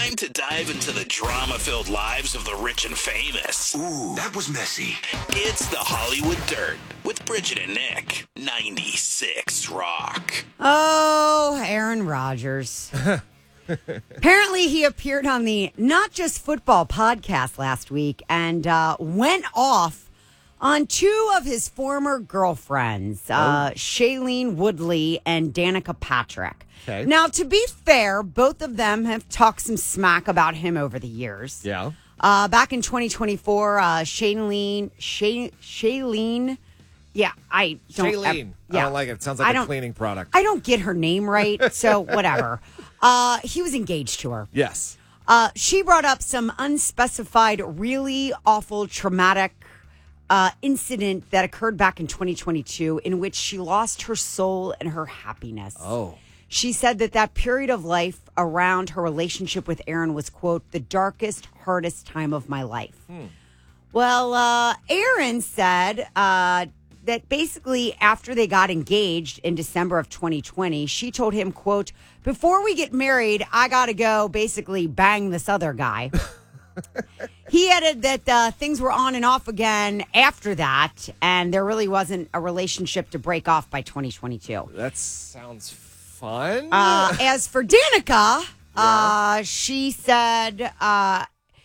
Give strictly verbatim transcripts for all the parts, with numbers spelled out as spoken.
Time to dive into the drama-filled lives of the rich and famous. Ooh, that was messy. It's the Hollywood Dirt with Bridget and Nick. ninety-six Rock. Oh, Aaron Rodgers. Apparently, he appeared on the Not Just Football podcast last week and uh, went off on two of his former girlfriends, uh, Shailene Woodley and Danica Patrick. Okay. Now, to be fair, both of them have talked some smack about him over the years. Yeah. Uh, back in twenty twenty-four, uh, Shailene, Shay, Shailene, yeah, I don't. Shailene. Uh, yeah. I don't like it. It sounds I like a don't- cleaning product. I don't get her name right, so whatever. Uh, he was engaged to her. Yes. Uh, she brought up some unspecified, really awful, traumatic uh, incident that occurred back in twenty twenty-two in which she lost her soul and her happiness. Oh. She said that that period of life around her relationship with Aaron was, quote, the darkest, hardest time of my life. Hmm. Well, uh, Aaron said uh, that basically after they got engaged in December of twenty twenty, she told him, quote, before we get married, I got to go basically bang this other guy. He added that uh, things were on and off again after that, and there really wasn't a relationship to break off by twenty twenty-two. That sounds fun. Uh, as for Danica, uh, she said uh,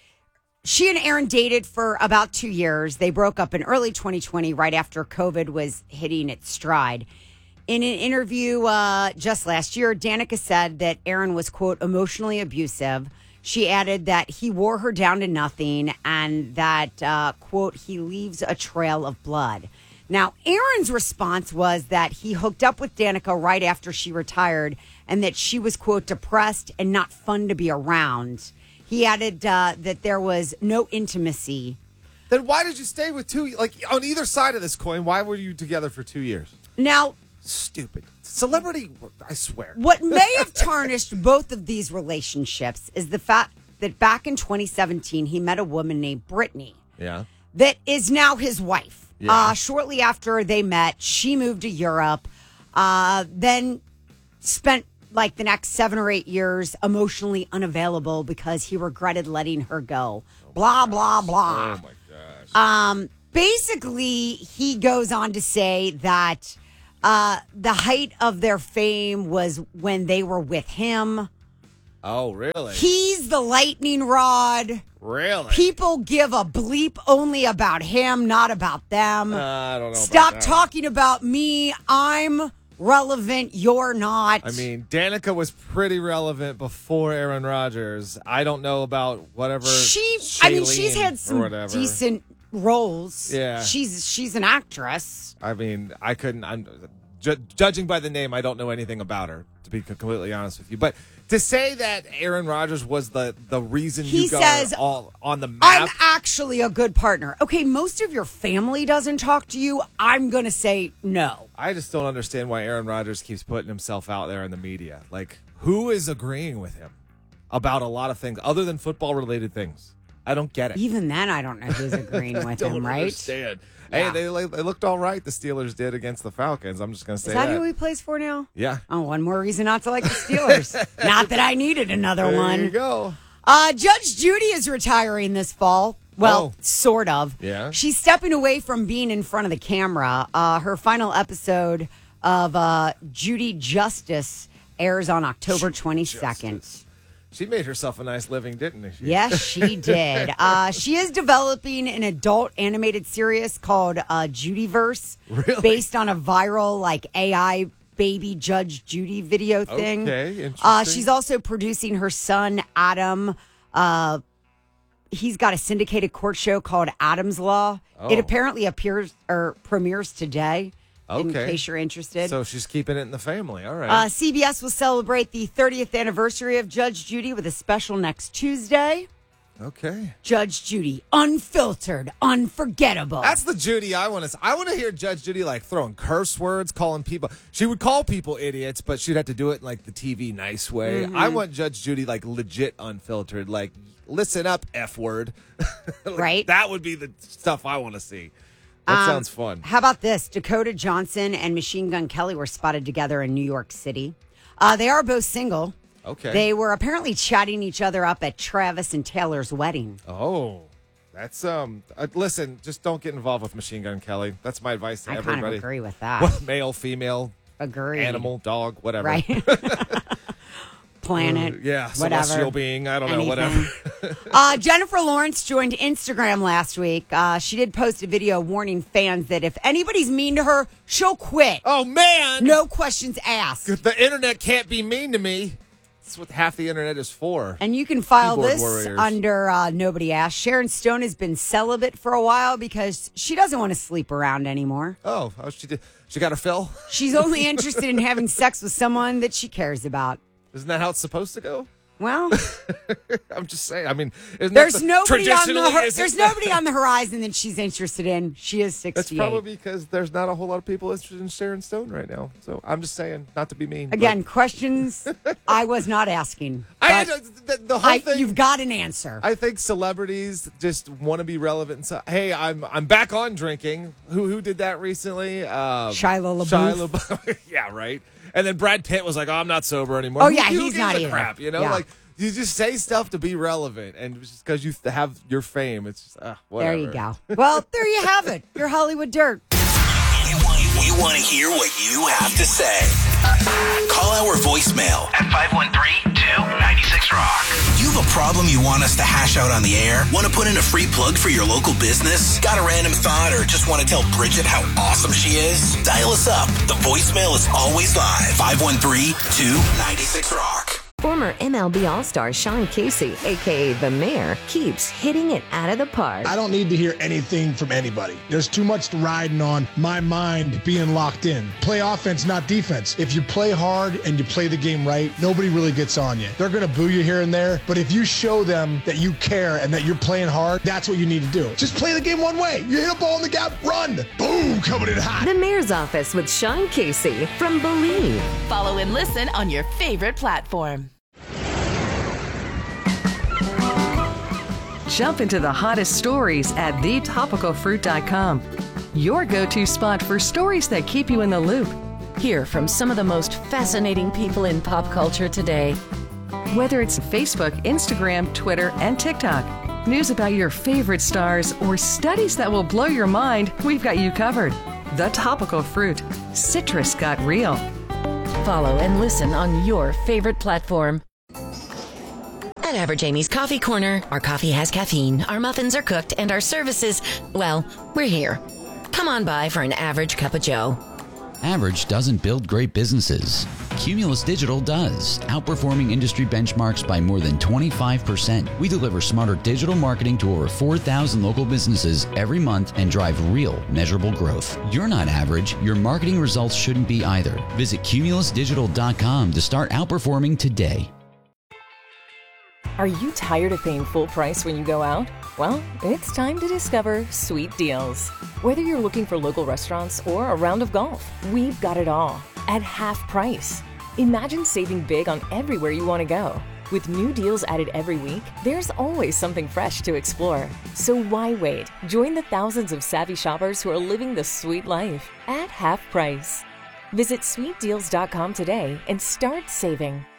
she and Aaron dated for about two years. They broke up in early twenty twenty, right after COVID was hitting its stride. In an interview uh, just last year, Danica said that Aaron was, quote, emotionally abusive. She added that he wore her down to nothing and that, uh, quote, he leaves a trail of blood. Now, Aaron's response was that he hooked up with Danica right after she retired and that she was, quote, depressed and not fun to be around. He added uh, that there was no intimacy. Then why did you stay with two? Like, on either side of this coin, why were you together for two years? Now, Stupid. Celebrity, I swear. what may have tarnished both of these relationships is the fact that back in twenty seventeen, he met a woman named Brittany Yeah. that is now his wife. Yeah. Uh, shortly after they met, she moved to Europe, uh, then spent like the next seven or eight years emotionally unavailable because he regretted letting her go. Blah, blah, blah. Oh, my gosh. Um, basically, he goes on to say that uh, the height of their fame was when they were with him. Oh, really? He's the lightning rod. Really? People give a bleep only about him, not about them. Uh, I don't know. Stop about that. talking about me. I'm relevant. You're not. I mean, Danica was pretty relevant before Aaron Rodgers. I don't know about whatever. she. I mean, Shailene she's had or some whatever. decent roles. Yeah. she's she's an actress. I mean, I couldn't. I'm ju- judging by the name. I don't know anything about her, to be completely honest with you. But to say that Aaron Rodgers was the the reason He you go says, all on the map. I'm actually a good partner. Okay, most of your family doesn't talk to you. I'm going to say no. I just don't understand why Aaron Rodgers keeps putting himself out there in the media. Like, who is agreeing with him about a lot of things other than football related things? I don't get it. Even then, I don't know who's agreeing with don't him, right? understand. Yeah. Hey, they, they looked all right. The Steelers did against the Falcons. I'm just going to say Is that, that. who he plays for now? Yeah. Oh, one more reason not to like the Steelers. Not that I needed another There one. you go. Uh, Judge Judy is retiring this fall. Well, Oh. sort of. Yeah. She's stepping away from being in front of the camera. Uh, her final episode of uh, Judy Justice airs on October twenty-second. Justice. She made herself a nice living, didn't she? Yes, she did. Uh, she is developing an adult animated series called uh, Judyverse, Really? based on a viral like A I baby Judge Judy video thing. Okay, Uh, interesting. she's also producing her son Adam. Uh, he's got a syndicated court show called Adam's Law. It Oh. apparently appears or premieres today. In Okay. case you're interested. So she's keeping it in the family. All right. Uh, C B S will celebrate the thirtieth anniversary of Judge Judy with a special next Tuesday. okay. Judge Judy, unfiltered, unforgettable. That's the Judy I want to. I want to hear Judge Judy like throwing curse words, calling people. She would call people idiots, but she'd have to do it in like the T V nice way. Mm-hmm. I want Judge Judy like legit unfiltered. Like, listen up, F word. Like, Right. That would be the stuff I want to see. That Um, sounds fun. How about this? Dakota Johnson and Machine Gun Kelly were spotted together in New York City. Uh, they are both single. Okay. They were apparently chatting each other up at Travis and Taylor's wedding. Oh, that's um. Uh, listen, just don't get involved with Machine Gun Kelly. That's my advice to I everybody. kind of agree with that. What, male, female, Agree. animal, dog, whatever. Right. Planet. Uh, yeah, whatever. celestial being. I don't know, Anything. whatever. uh, Jennifer Lawrence joined Instagram last week. Uh, she did post a video warning fans that if anybody's mean to her, she'll quit. Oh man! No questions asked. The internet can't be mean to me. That's what half the internet is for. And you can file Keyboard this warriors. under uh, Nobody Asked. Sharon Stone has been celibate for a while because she doesn't want to sleep around anymore. Oh, oh, she did. She got a fill. She's only interested in having sex with someone that she cares about. Isn't that how it's supposed to go? Well, I'm just saying. I mean, isn't there's that the, nobody on the traditionally, hor- isn't there's that- nobody on the horizon that she's interested in. She is That's sixty-eight. probably because there's not a whole lot of people interested in Sharon Stone right now. So I'm just saying, not to be mean. but- Again, questions I was not asking. I, but the, the whole I, thing. you've got an answer. I think celebrities just want to be relevant. And so, hey, I'm I'm back on drinking. Who who did that recently? Um, Shia LaBeouf. Shia LaBeouf. Yeah, right. And then Brad Pitt was like, "Oh, I'm not sober anymore." Oh, Who- yeah, who he's gives not a either. crap. You know, Yeah. like you just say stuff to be relevant, and just because you have your fame, it's just uh, whatever. There you go. Well, there you have it. Your Hollywood dirt. We want, we want to hear what you have to say. Call our voicemail at five one three, two nine six, rock. You have a problem you want us to hash out on the air? Want to put in a free plug for your local business? Got a random thought or just want to tell Bridget how awesome she is? Dial us up. The voicemail is always live. five one three, two nine six, rock. Former M L B All-Star Sean Casey, a k a. The Mayor, keeps hitting it out of the park. I don't need to hear anything from anybody. There's too much riding on my mind being locked in. Play offense, not defense. If you play hard and you play the game right, nobody really gets on you. They're going to boo you here and there, but if you show them that you care and that you're playing hard, that's what you need to do. Just play the game one way. You hit a ball in the gap, run. Boom, coming in hot. The Mayor's Office with Sean Casey from Believe. Follow and listen on your favorite platform. Jump into the hottest stories at the topical fruit dot com. Your go-to spot for stories that keep you in the loop. Hear from some of the most fascinating people in pop culture today. Whether it's Facebook, Instagram, Twitter, and TikTok. News about your favorite stars or studies that will blow your mind, we've got you covered. The Topical Fruit. Citrus got real. Follow and listen on your favorite platform. At Average Amy's Coffee Corner, our coffee has caffeine, our muffins are cooked, and our services, well, we're here. Come on by for an average cup of joe. Average doesn't build great businesses. Cumulus Digital does, outperforming industry benchmarks by more than twenty-five percent. We deliver smarter digital marketing to over four thousand local businesses every month and drive real, measurable growth. You're not average. Your marketing results shouldn't be either. Visit cumulus digital dot com to start outperforming today. Are you tired of paying full price when you go out? Well, it's time to discover Sweet Deals. Whether you're looking for local restaurants or a round of golf, we've got it all at half price. Imagine saving big on everywhere you want to go. With new deals added every week, there's always something fresh to explore. So why wait? Join the thousands of savvy shoppers who are living the sweet life at half price. Visit sweet deals dot com today and start saving.